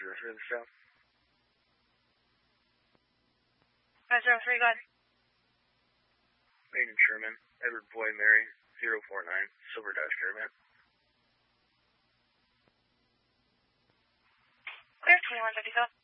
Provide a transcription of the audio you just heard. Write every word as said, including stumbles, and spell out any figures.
zero three, the south. five zero three, go ahead. Maiden Sherman, Edward Boy Mary, zero four nine, Silver Dash Caravan. Clear, twenty-one fifty-five.